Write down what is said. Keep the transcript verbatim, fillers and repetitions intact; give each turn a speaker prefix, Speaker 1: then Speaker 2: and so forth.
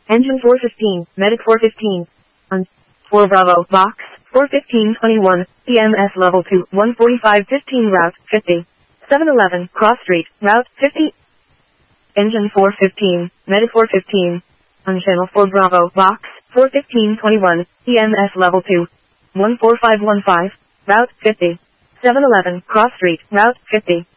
Speaker 1: Engine four fifteen, Medic four fifteen. On four Bravo, Box, four fifteen twenty-one, E M S Level two, one forty-five fifteen Route, fifty. seven eleven, Cross Street, Route, fifty. Engine four fifteen, Medic four fifteen. On Channel four Bravo, Box, four fifteen twenty-one, E M S Level two, one four five one five, Route, fifty. seven eleven, Cross Street, Route, fifty.